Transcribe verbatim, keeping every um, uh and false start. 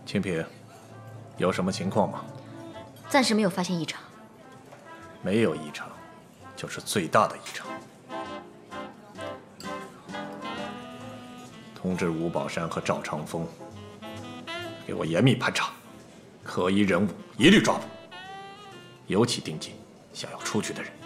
清平，有什么情况吗？ 暂时没有发现异常。 没有异常，就是最大的异常。通知吴宝山和赵长风，给我严密盘查，可疑人物一律抓捕，尤其盯紧想要出去的人。